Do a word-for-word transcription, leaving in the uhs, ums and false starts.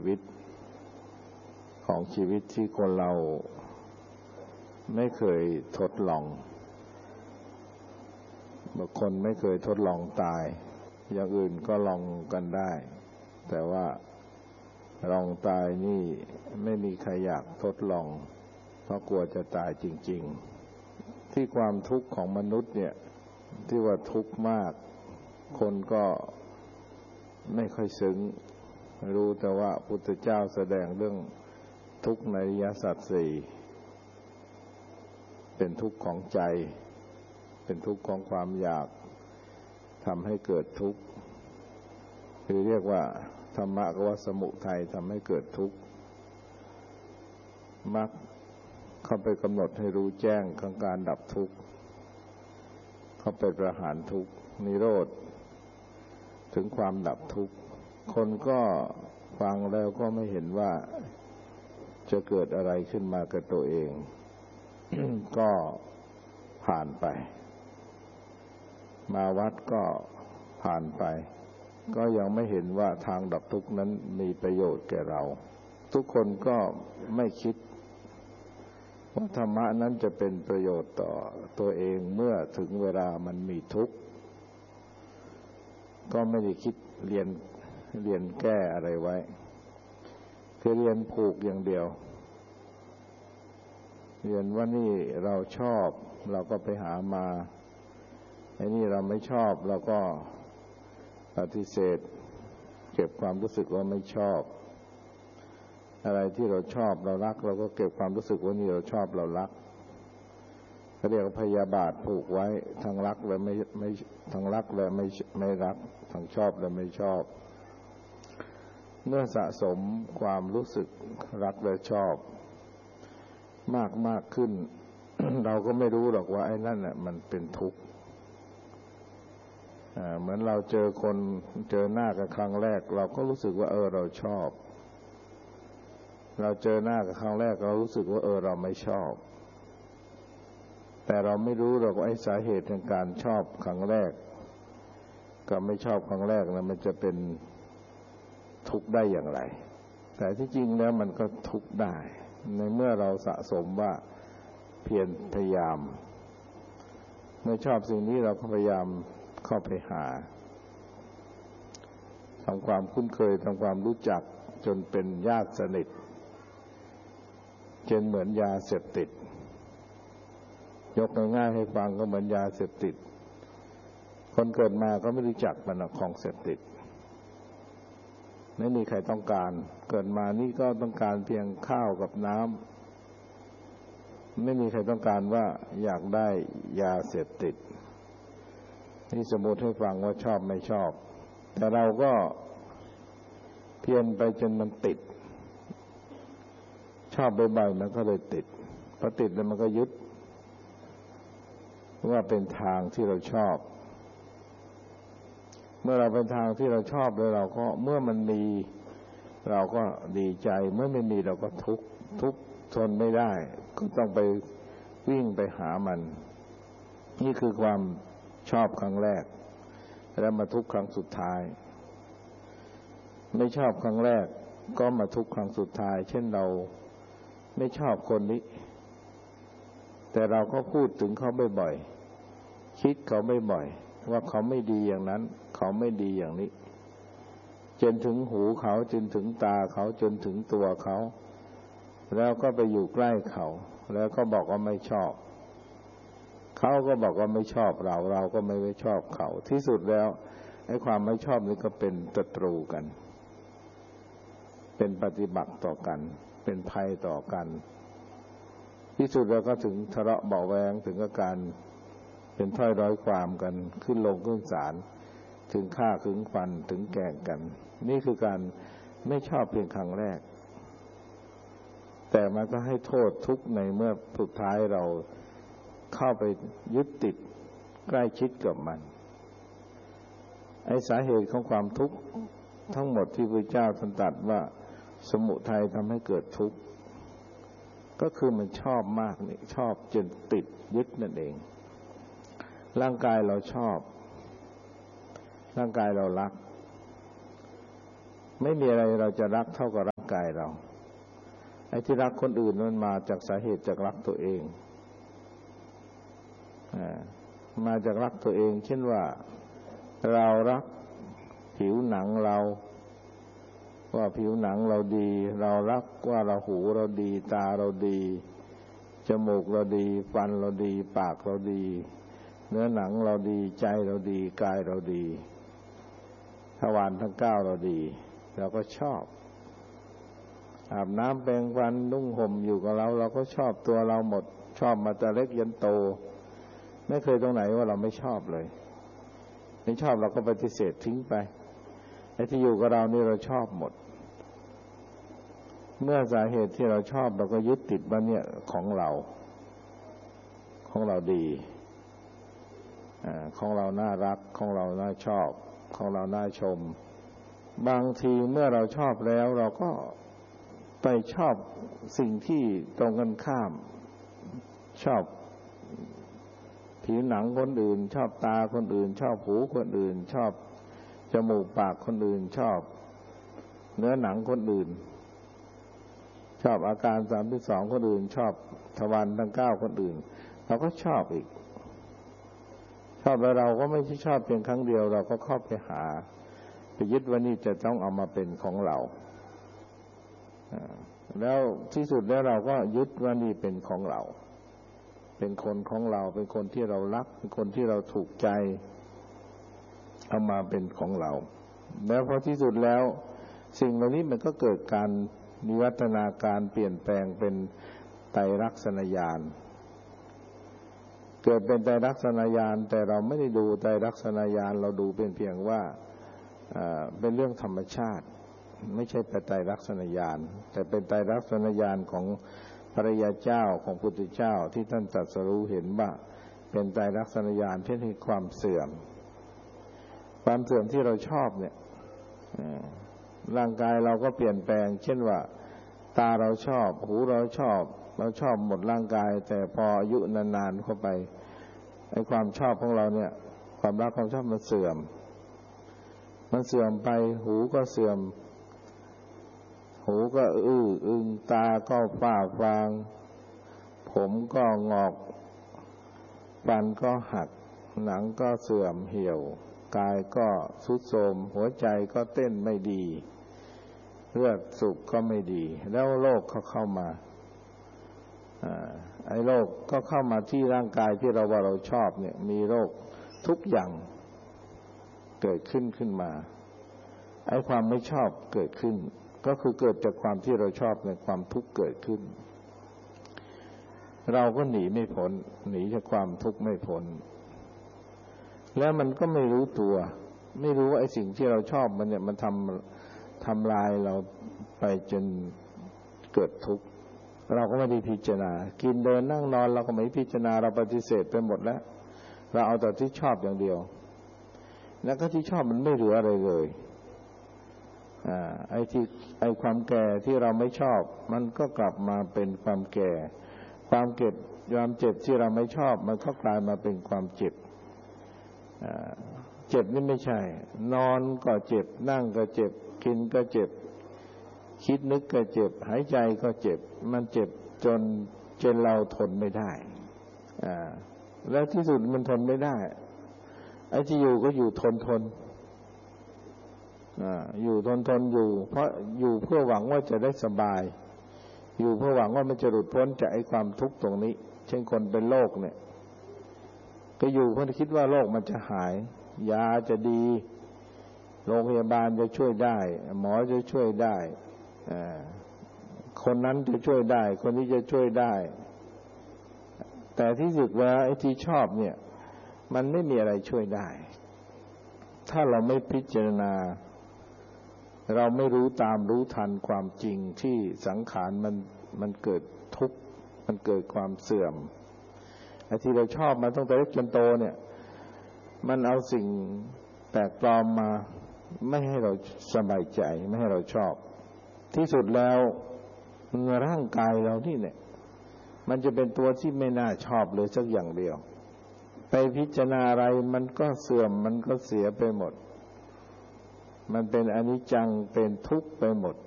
วิตของชีวิตที่คนเราไม่เคยทดลองบางคนไม่เคยทดลองตายอย่างอื่นก็ลองกันได้แต่ว่าลองตายนี่ไม่มีใครอยากทดลองเพราะกลัวจะตายจริงๆที่ความทุกข์ของมนุษย์เนี่ยที่ว่าทุกข์มากคนก็ไม่ค่อยซึ้งรู้แต่ว่าพุทธเจ้าแสดงเรื่องทุกข์ในอริยสัจสี่เป็นทุกข์ของใจเป็นทุกข์ของความอยากทำให้เกิดทุกข์คือเรียกว่าธรรมะก็ว่าสมุทัยทำให้เกิดทุกข์มรรคเข้าไปกำหนดให้รู้แจ้งของการดับทุกข์เข้าไปประหารทุกข์นิโรธถึงความดับทุกข์คนก็ฟังแล้วก็ไม่เห็นว่าจะเกิดอะไรขึ้นมากับตัวเอง ก็ผ่านไปมาวัดก็ผ่านไปก็ยังไม่เห็นว่าทางดับทุกข์นั้นมีประโยชน์แก่เราทุกคนก็ไม่คิดว่าธรรมะนั้นจะเป็นประโยชน์ต่อตัวเองเมื่อถึงเวลามันมีทุกข์ก็ไม่ได้คิดเรียนเรียนแก้อะไรไว้คือเรียนผูกอย่างเดียวเรียนว่านี่เราชอบเราก็ไปหามาไอ้นี่เราไม่ชอบเราก็ปฏิเสธเก็บความรู้สึกว่าไม่ชอบอะไรที่เราชอบเรารักเราก็เก็บความรู้สึกว่านี่เราชอบเรารักเขาเรียกพยาบาทผูกไว้ทั้งรักและไม่ไม่ทั้งรักและไม่ไม่รักทั้งชอบและไม่ชอบเมื่อสะสมความรู้สึกรักและชอบมากมากขึ้น เราก็ไม่รู้หรอกว่าไอ้นั่นน่ะมันเป็นทุกข์เหมือนเราเจอคนเจอหน้ากันครั้งแรกเราก็รู้สึกว่าเออเราชอบเราเจอหน้ากันครั้งแรกเรารู้สึกว่าเออเราไม่ชอบแต่เราไม่รู้หรอกว่าไอ้สาเหตุของการชอบครั้งแรกกับไม่ชอบครั้งแรกนะมันจะเป็นทุกข์ได้อย่างไรแต่ที่จริงแล้วมันก็ทุกข์ได้ในเมื่อเราสะสมว่าเพียรพยายามเมื่อชอบสิ่งนี้เราก็พยายามเข้าไปหาทำความคุ้นเคยทำความรู้จักจนเป็นญาติสนิทเช่นเหมือนยาเสพติดยกง่ายๆให้ฟังก็เหมือนยาเสพติดคนเกิดมาก็ไม่รู้จักมันของเสพติดไม่มีใครต้องการเกิดมานี่ก็ต้องการเพียงข้าวกับน้ำไม่มีใครต้องการว่าอยากได้ยาเสพติดนี่สมมติให้ฟังว่าชอบไม่ชอบแต่เราก็เพียรไปจนมันติดชอบบ่อยๆมันก็เลยติดพอติดแล้วมันก็ยึดว่าเป็นทางที่เราชอบเมื่อเราเป็นทางที่เราชอบแล้วเราก็เมื่อมันมีเราก็ดีใจเมื่อไม่มีเราก็ทุกข์ทุกข์ทนไม่ได้ก็ต้องไปวิ่งไปหามันนี่คือความชอบครั้งแรกแล้วมาทุกข์ครั้งสุดท้ายไม่ชอบครั้งแรกก็มาทุกข์ครั้งสุดท้ายเช่นเราไม่ชอบคนนี้แต่เราก็พูดถึงเขาบ่อยๆคิดเขาบ่อยๆว่าเขาไม่ดีอย่างนั้นเขาไม่ดีอย่างนี้จนถึงหูเขาจนถึงตาเขาจนถึงตัวเขาแล้วก็ไปอยู่ใกล้เขาแล้วก็บอกว่าไม่ชอบเขาก็บอกว่าไม่ชอบเราเราก็ไม่ไว้ชอบเขาที่สุดแล้วไอ้ความไม่ชอบนี้ก็เป็นศัตรูกันเป็นปฏิบัติต่อกันเป็นภัยต่อกันที่สุดแล้วก็ถึงทะเลาะเบาะแว้งถึงกับการเป็นถ้อยร้อยความกันขึ้นลงขึ้นศาลถึงฆ่าถึงฟันถึงแกล้งกันนี่คือการไม่ชอบเพียงครั้งแรกแต่มันก็ให้โทษทุกข์ในเมื่อสุดท้ายเราเข้าไปยึดติดใกล้ชิดกับมันไอ้สาเหตุของความทุกข์ทั้งหมดที่พระเจ้าท่านตรัสว่าสมุทัยทำให้เกิดทุกข์ก็คือมันชอบมากนี่ชอบจนติดยึดนั่นเองร่างกายเราชอบร่างกายเรารักไม่มีอะไรเราจะรักเท่ากับกายเราไอ้ที่รักคนอื่นมันมาจากสาเหตุจากรักตัวเองมาจากรักตัวเองเช่นว่าเรารักผิวหนังเราว่าผิวหนังเราดีเรารักว่าเราหูเราดีตาเราดีจมูกเราดีฟันเราดีปากเราดีเนื้อหนังเราดีใจเราดีกายเราดีทวารทั้งเก้าเราดีเราก็ชอบอาบน้ำแปรงฟันนุ่งห่มอยู่กับเราเราก็ชอบตัวเราหมดชอบมาแต่เล็กยันโตไม่เคยตรงไหนว่าเราไม่ชอบเลยไม่ชอบเราก็ปฏิเสธทิ้งไปไอ้ที่อยู่กับเรานี่เราชอบหมดเมื่อสาเหตุที่เราชอบเราก็ยึดติดว่าเนี่ยของเราของเราดีอ่าของเราน่ารักของเราน่าชอบของเราน่าชมบางทีเมื่อเราชอบแล้วเราก็ไปชอบสิ่งที่ตรงกันข้ามชอบผิวหนังคนอื่นชอบตาคนอื่นชอบหูคนอื่นชอบจมูกปากคนอื่นชอบเนื้อหนังคนอื่นชอบอาการสามสิบสองคนอื่นชอบทวารทั้งเก้าคนอื่นเราก็ชอบอีกชอบแล้วเราก็ไม่ใช่ชอบเพียงครั้งเดียวเราก็เข้าไปหาไปยึดว่านี่จะต้องเอามาเป็นของเราแล้วที่สุดแล้วเราก็ยึดว่านี่เป็นของเราเป็นคนของเราเป็นคนที่เรารักเป็นคนที่เราถูกใจเอามาเป็นของเราแล้วพอที่สุดแล้วสิ่งเหล่านี้มันก็เกิดการวิวัฒนาการเปลี่ยนแปลงเป็นไตรลักษณญาณเกิดเป็นไตรลักษณญาณแต่เราไม่ได้ดูไตรลักษณญาณเราดูเป็นเพียงว่าเป็นเรื่องธรรมชาติไม่ใช่เป็นไตรลักษณญาณแต่เป็นไตรลักษณญาณของพระริยเจ้าของพุทธเจ้าที่ท่านตรัสรู้เห็นว่าเป็นไตรลักษณญาณที่ให้ความเสื่อมความเสื่อมที่เราชอบเนี่ยร่างกายเราก็เปลี่ยนแปลงเช่นว่าตาเราชอบหูเราชอบเราชอบหมดร่างกายแต่พออายุนานๆเข้าไปไอ้ความชอบของเราเนี่ยความรักความชอบมันเสื่อมมันเสื่อมไปหูก็เสื่อมหูก็อื้ออึงตาก็ฝ้าฟางผมก็งอกฟันก็หักหนังก็เสื่อมเหี่ยวกายก็ทรุดโทรมหัวใจก็เต้นไม่ดีเลือดสูบก็ไม่ดีแล้วโรคเขาเข้ามาอ่าไอ้โรคก็เข้ามาที่ร่างกายที่เราว่าเราชอบเนี่ยมีโรคทุกอย่างเกิดขึ้นขึ้นมาไอ้ความไม่ชอบเกิดขึ้นก็คือเกิดจากความที่เราชอบในความทุกข์เกิดขึ้นเราก็หนีไม่พ้นหนีจากความทุกข์ไม่พ้นแล้วมันก็ไม่รู้ตัวไม่รู้ว่าไอ้สิ่งที่เราชอบมันเนี่ยมันทำทำลายเราไปจนเกิดทุกข์เราก็ไม่ได้พิจารณากินเดินนั่งนอนเราก็ไม่พิจารณาเราปฏิเสธไปหมดแล้วเราเอาแต่ที่ชอบอย่างเดียวแล้วก็ที่ชอบมันไม่เหลืออะไรเลยอ่าไอ้ที่ไอ้ความแก่ที่เราไม่ชอบมันก็กลับมาเป็นความแก่ความเก็บความเจ็บที่เราไม่ชอบมันก็กลายมาเป็นความเจ็บอ่าเจ็บนี่ไม่ใช่นอนก็เจ็บนั่งก็เจ็บกินก็เจ็บคิดนึกก็เจ็บหายใจก็เจ็บมันเจ็บจนจนเราทนไม่ได้อ่าแล้วที่สุดมันทนไม่ได้ไอ้ที่อยู่ก็อยู่ทนทนอ่าอยู่ทนทนอยู่เพราะอยู่เพื่อหวังว่าจะได้สบายอยู่เพื่อหวังว่ามันจะหลุดพ้นจากไอ้ความทุกข์ตรงนี้เช่นคนเป็นโรคเนี่ยก็อยู่เพราะคิดว่าโรคมันจะหายยาจะดีโรงพยาบาลจะช่วยได้หมอจะช่วยได้คนนั้นจะช่วยได้คนนี้จะช่วยได้แต่ที่สุดแล้วไอ้ที่ชอบเนี่ยมันไม่มีอะไรช่วยได้ถ้าเราไม่พิจารณาเราไม่รู้ตามรู้ทันความจริงที่สังขารมันมันเกิดทุกข์มันเกิดความเสื่อมไอ้ที่เราชอบมาตั้งแต่เล็กจนโตเนี่ยมันเอาสิ่งแปลกปลอมมาไม่ให้เราสบายใจไม่ให้เราชอบที่สุดแล้วร่างกายเรานี่เนี่ยมันจะเป็นตัวที่ไม่น่าชอบเลยสักอย่างเดียวไปพิจารณาอะไรมันก็เสื่อมมันก็เสียไปหมดมันเป็นอนิจจังเป็นทุกข์ไปหมด